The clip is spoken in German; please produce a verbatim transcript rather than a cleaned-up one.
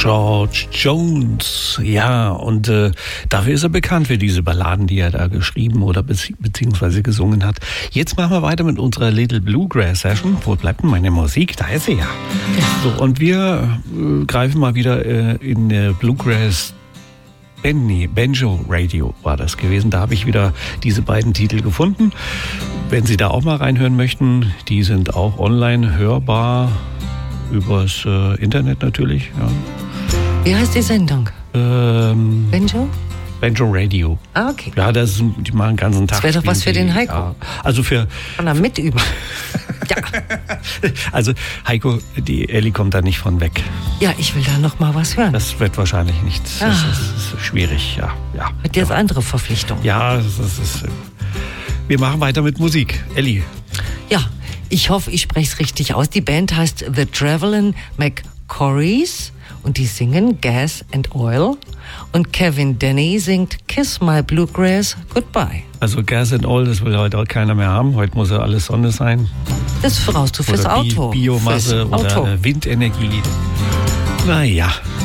George Jones, ja, und äh, dafür ist er bekannt, für diese Balladen, die er da geschrieben oder bezie- beziehungsweise gesungen hat. Jetzt machen wir weiter mit unserer Little Bluegrass Session. Wo bleibt denn meine Musik? Da ist sie ja. So, und wir äh, greifen mal wieder äh, in äh, Bluegrass Benny, Banjo Radio war das gewesen. Da habe ich wieder diese beiden Titel gefunden. Wenn Sie da auch mal reinhören möchten, die sind auch online hörbar. Übers äh, Internet natürlich, ja. Wie heißt die Sendung? Ähm, Banjo? Banjo Radio. Ah, okay. Ja, das ist, die machen den ganzen Tag. Das wäre doch was für den Heiko. Ja. Also für... Kann er mitüben. Ja. Also Heiko, die Elli kommt da nicht von weg. Ja, ich will da noch mal was hören. Das wird wahrscheinlich nichts. Das Ah. ist, ist schwierig, ja. ja. Hat jetzt ja. andere Verpflichtungen. Ja, das ist, das ist... Wir machen weiter mit Musik. Elli. Ja, ich hoffe, ich spreche es richtig aus. Die Band heißt The Travelin' McCourys und die singen Gas and Oil. Und Kevin Denny singt Kiss My Bluegrass Goodbye. Also Gas and Oil, das will heute auch keiner mehr haben. Heute muss ja alles Sonne sein. Das ist voraus, du fürs oder Auto. Bi- Biomasse fürs oder Auto. Windenergie. Naja.